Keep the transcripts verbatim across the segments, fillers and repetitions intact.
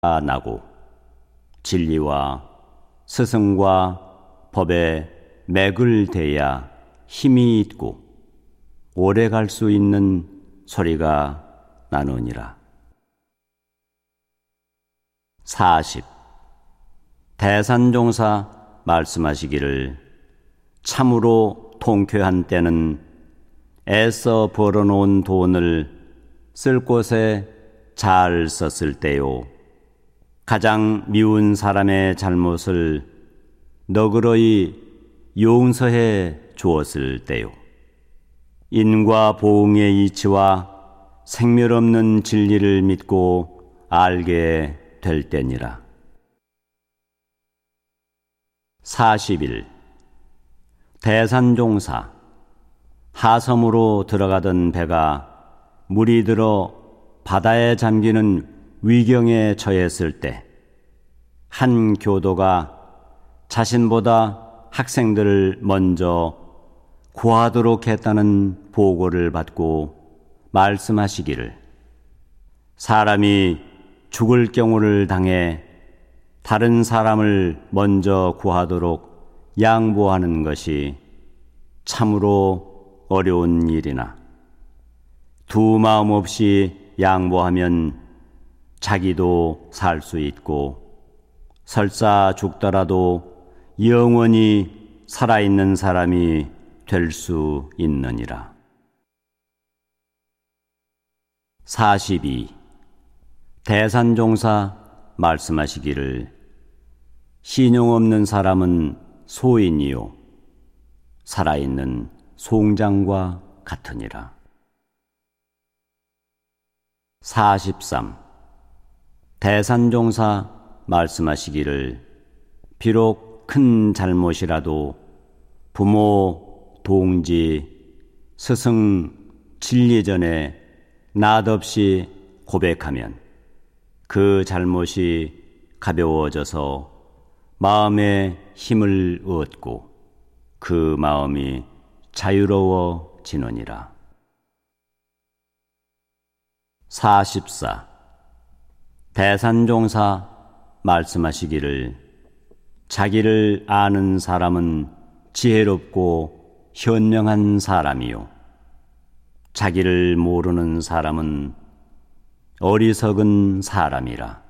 나고 진리와 스승과 법에 맥을 대야 힘이 있고 오래 갈 수 있는 소리가 나느니라. 사십. 대산종사 말씀하시기를 참으로 통쾌한 때는 애써 벌어놓은 돈을 쓸 곳에 잘 썼을 때요, 가장 미운 사람의 잘못을 너그러이 용서해 주었을 때요, 인과 보응의 이치와 생멸없는 진리를 믿고 알게 될 때니라. 사십 일. 대산종사 하섬으로 들어가던 배가 물이 들어 바다에 잠기는 위경에 처했을 때 한 교도가 자신보다 학생들을 먼저 구하도록 했다는 보고를 받고 말씀하시기를, 사람이 죽을 경우를 당해 다른 사람을 먼저 구하도록 양보하는 것이 참으로 어려운 일이나 두 마음 없이 양보하면 자기도 살 수 있고 설사 죽더라도 영원히 살아있는 사람이 될 수 있느니라. 사십이. 대산종사 말씀하시기를 신용 없는 사람은 소인이요 살아있는 송장과 같으니라. 사십삼. 대산종사 말씀하시기를 비록 큰 잘못이라도 부모, 동지, 스승, 진리 전에 낯없이 고백하면 그 잘못이 가벼워져서 마음에 힘을 얻고 그 마음이 자유로워지느니라. 사십사. 대산종사 말씀하시기를 자기를 아는 사람은 지혜롭고 현명한 사람이요 자기를 모르는 사람은 어리석은 사람이라.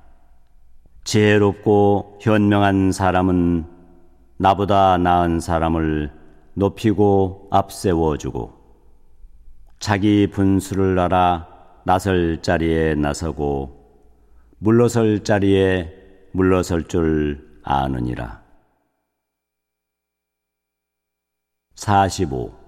지혜롭고 현명한 사람은 나보다 나은 사람을 높이고 앞세워주고 자기 분수를 알아 나설 자리에 나서고 물러설 자리에 물러설 줄 아느니라. 사십오.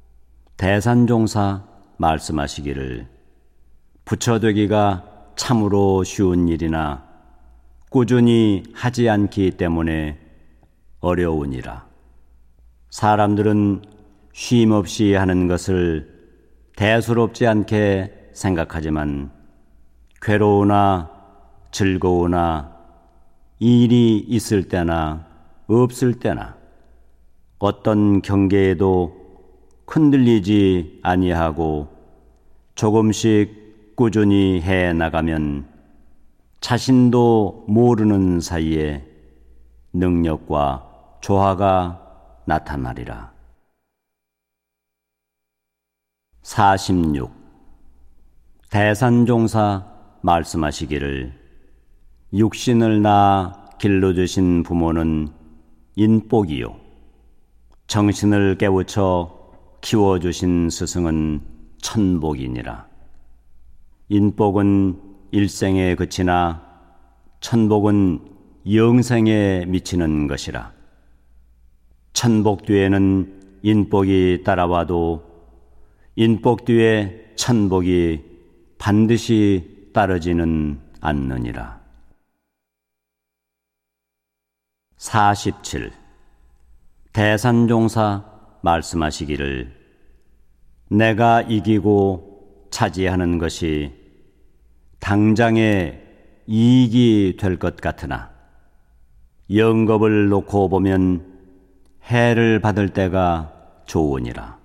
대산종사 말씀하시기를 부처되기가 참으로 쉬운 일이나 꾸준히 하지 않기 때문에 어려우니라. 사람들은 쉼없이 하는 것을 대수롭지 않게 생각하지만 괴로우나 즐거우나 일이 있을 때나 없을 때나 어떤 경계에도 흔들리지 아니하고 조금씩 꾸준히 해 나가면 자신도 모르는 사이에 능력과 조화가 나타나리라. 사십육. 대산종사 말씀하시기를 육신을 낳아 길러주신 부모는 인복이요 정신을 깨우쳐 키워주신 스승은 천복이니라. 인복은 일생에 그치나 천복은 영생에 미치는 것이라. 천복 뒤에는 인복이 따라와도 인복 뒤에 천복이 반드시 따르지는 않느니라. 사십칠. 대산종사 말씀하시기를 내가 이기고 차지하는 것이 당장에 이익이 될 것 같으나 영겁을 놓고 보면 해를 받을 때가 좋으니라.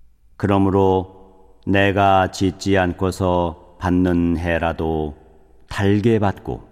그러므로 내가 짓지 않고서 받는 해라도 달게 받고